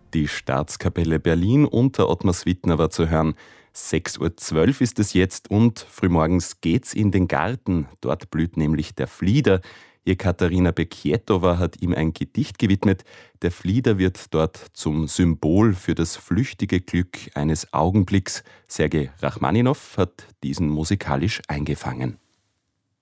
Die Staatskapelle Berlin unter Ottmar Switner war zu hören. 6:12 Uhr ist es jetzt und frühmorgens geht's in den Garten. Dort blüht nämlich der Flieder. Ihr Katharina Bekietova hat ihm ein Gedicht gewidmet. Der Flieder wird dort zum Symbol für das flüchtige Glück eines Augenblicks. Sergei Rachmaninow hat diesen musikalisch eingefangen.